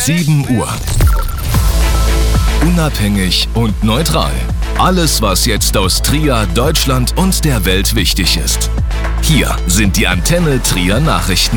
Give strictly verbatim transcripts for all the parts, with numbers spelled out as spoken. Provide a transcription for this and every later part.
sieben Uhr. Unabhängig und neutral. Alles, was jetzt aus Trier, Deutschland und der Welt wichtig ist. Hier sind die Antenne Trier Nachrichten.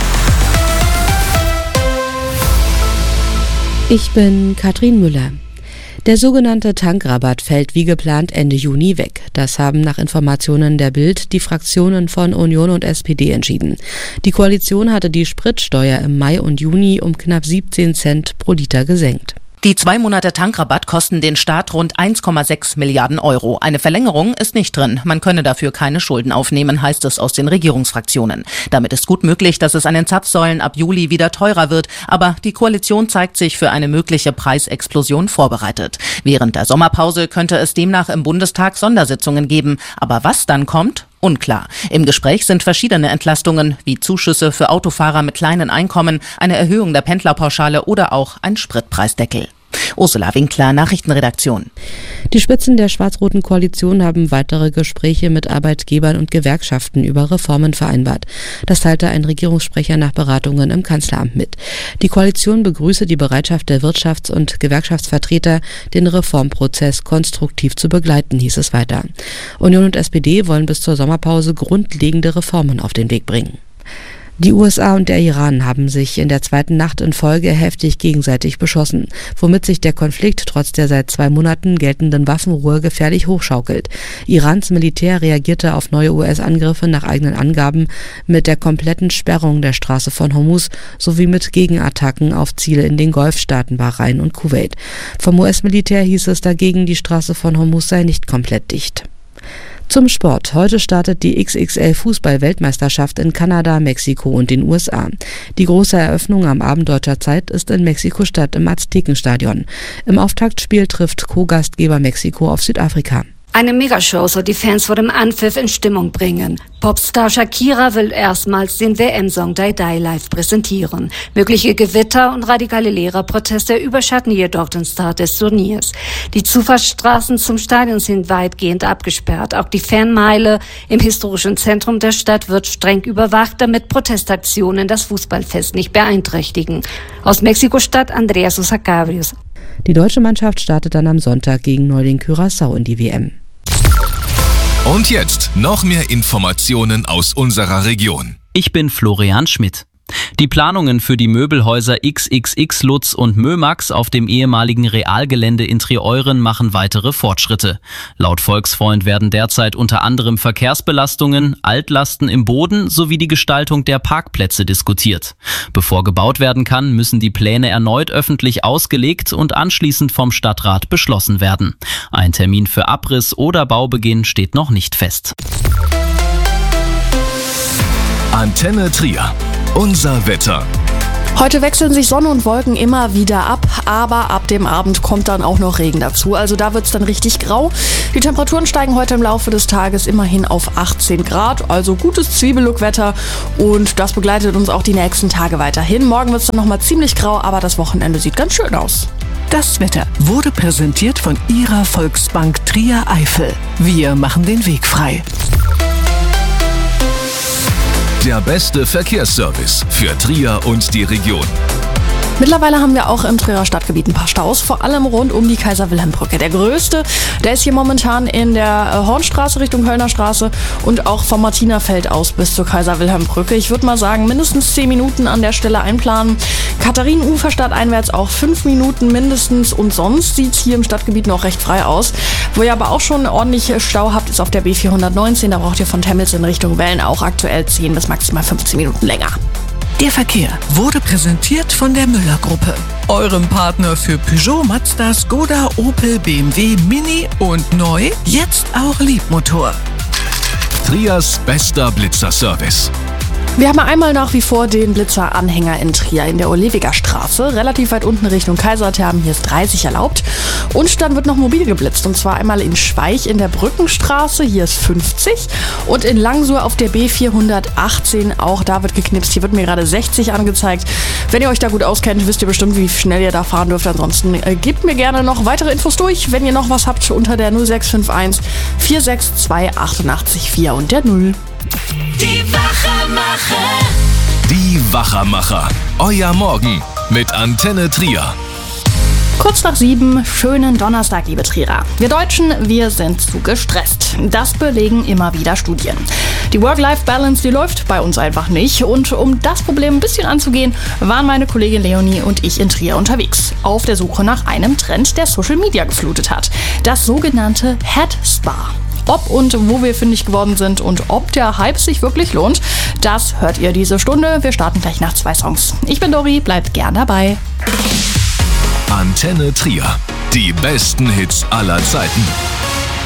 Ich bin Katrin Müller. Der sogenannte Tankrabatt fällt wie geplant Ende Juni weg. Das haben nach Informationen der Bild die Fraktionen von Union und S P D entschieden. Die Koalition hatte die Spritsteuer im Mai und Juni um knapp siebzehn Cent pro Liter gesenkt. Die zwei Monate Tankrabatt kosten den Staat rund eins Komma sechs Milliarden Euro. Eine Verlängerung ist nicht drin. Man könne dafür keine Schulden aufnehmen, heißt es aus den Regierungsfraktionen. Damit ist gut möglich, dass es an den Zapfsäulen ab Juli wieder teurer wird. Aber die Koalition zeigt sich für eine mögliche Preisexplosion vorbereitet. Während der Sommerpause könnte es demnach im Bundestag Sondersitzungen geben. Aber was dann kommt? Unklar. Im Gespräch sind verschiedene Entlastungen, wie Zuschüsse für Autofahrer mit kleinen Einkommen, eine Erhöhung der Pendlerpauschale oder auch ein Spritpreisdeckel. Ursula Winkler, Nachrichtenredaktion. Die Spitzen der schwarz-roten Koalition haben weitere Gespräche mit Arbeitgebern und Gewerkschaften über Reformen vereinbart. Das teilte ein Regierungssprecher nach Beratungen im Kanzleramt mit. Die Koalition begrüße die Bereitschaft der Wirtschafts- und Gewerkschaftsvertreter, den Reformprozess konstruktiv zu begleiten, hieß es weiter. Union und S P D wollen bis zur Sommerpause grundlegende Reformen auf den Weg bringen. Die U S A und der Iran haben sich in der zweiten Nacht in Folge heftig gegenseitig beschossen, womit sich der Konflikt trotz der seit zwei Monaten geltenden Waffenruhe gefährlich hochschaukelt. Irans Militär reagierte auf neue U S-Angriffe nach eigenen Angaben mit der kompletten Sperrung der Straße von Hormuz sowie mit Gegenattacken auf Ziele in den Golfstaaten Bahrain und Kuwait. Vom U S-Militär hieß es dagegen, die Straße von Hormuz sei nicht komplett dicht. Zum Sport. Heute startet die X X L-Fußball-Weltmeisterschaft in Kanada, Mexiko und den U S A. Die große Eröffnung am Abend deutscher Zeit ist in Mexiko-Stadt im Aztekenstadion. Im Auftaktspiel trifft Co-Gastgeber Mexiko auf Südafrika. Eine Megashow soll die Fans vor dem Anpfiff in Stimmung bringen. Popstar Shakira will erstmals den W M-Song Die Die live präsentieren. Mögliche Gewitter und radikale Lehrerproteste überschatten jedoch den Start des Turniers. Die Zufahrtsstraßen zum Stadion sind weitgehend abgesperrt. Auch die Fanmeile im historischen Zentrum der Stadt wird streng überwacht, damit Protestaktionen das Fußballfest nicht beeinträchtigen. Aus Mexiko-Stadt Andreas Sosa Cabrios. Die deutsche Mannschaft startet dann am Sonntag gegen Neuling Curaçao in die W M. Und jetzt noch mehr Informationen aus unserer Region. Ich bin Florian Schmidt. Die Planungen für die Möbelhäuser X X X Lutz und Mömax auf dem ehemaligen Realgelände in Trieuren machen weitere Fortschritte. Laut Volksfreund werden derzeit unter anderem Verkehrsbelastungen, Altlasten im Boden sowie die Gestaltung der Parkplätze diskutiert. Bevor gebaut werden kann, müssen die Pläne erneut öffentlich ausgelegt und anschließend vom Stadtrat beschlossen werden. Ein Termin für Abriss oder Baubeginn steht noch nicht fest. Antenne Trier. Unser Wetter. Heute wechseln sich Sonne und Wolken immer wieder ab, aber ab dem Abend kommt dann auch noch Regen dazu. Also da wird es dann richtig grau. Die Temperaturen steigen heute im Laufe des Tages immerhin auf achtzehn Grad, also gutes Zwiebellook-Wetter und das begleitet uns auch die nächsten Tage weiterhin. Morgen wird es dann nochmal ziemlich grau, aber das Wochenende sieht ganz schön aus. Das Wetter wurde präsentiert von Ihrer Volksbank Trier Eifel. Wir machen den Weg frei. Der beste Verkehrsservice für Trier und die Region. Mittlerweile haben wir auch im Trierer Stadtgebiet ein paar Staus, vor allem rund um die Kaiser-Wilhelm-Brücke. Der größte, der ist hier momentan in der Hornstraße Richtung Kölner Straße und auch vom Martinerfeld aus bis zur Kaiser-Wilhelm-Brücke. Ich würde mal sagen, mindestens zehn Minuten an der Stelle einplanen. Katharinen-Ufer stadteinwärts auch fünf Minuten mindestens und sonst sieht es hier im Stadtgebiet noch recht frei aus. Wo ihr aber auch schon ordentlich Stau habt, ist auf der B vierhundertneunzehn. Da braucht ihr von Temmels in Richtung Wellen auch aktuell zehn bis maximal fünfzehn Minuten länger. Der Verkehr wurde präsentiert von der Müller-Gruppe, eurem Partner für Peugeot, Mazda, Skoda, Opel, B M W, Mini und neu, jetzt auch Liebmotor. Triers bester Blitzerservice. Wir haben einmal nach wie vor den Blitzer-Anhänger in Trier in der Olewiger Straße, relativ weit unten Richtung Kaiserthermen, hier ist dreißig erlaubt. Und dann wird noch mobil geblitzt, und zwar einmal in Schweich in der Brückenstraße, hier ist fünfzig. Und in Langsur auf der B vierhundertachtzehn, auch da wird geknipst, hier wird mir gerade sechzig angezeigt. Wenn ihr euch da gut auskennt, wisst ihr bestimmt, wie schnell ihr da fahren dürft. Ansonsten äh, gebt mir gerne noch weitere Infos durch, wenn ihr noch was habt, unter der null sechs fünf eins vier sechs zwei achtundachtzig vier und der null. Die Wachermacher. Die Wachermacher. Euer Morgen mit Antenne Trier. Kurz nach sieben, schönen Donnerstag, liebe Trierer. Wir Deutschen, wir sind zu gestresst. Das belegen immer wieder Studien. Die Work-Life-Balance, die läuft bei uns einfach nicht. Und um das Problem ein bisschen anzugehen, waren meine Kollegin Leonie und ich in Trier unterwegs. Auf der Suche nach einem Trend, der Social Media geflutet hat. Das sogenannte Head Spa. Ob und wo wir fündig geworden sind und ob der Hype sich wirklich lohnt, das hört ihr diese Stunde. Wir starten gleich nach zwei Songs. Ich bin Dori, bleibt gern dabei. Antenne Trier. Die besten Hits aller Zeiten.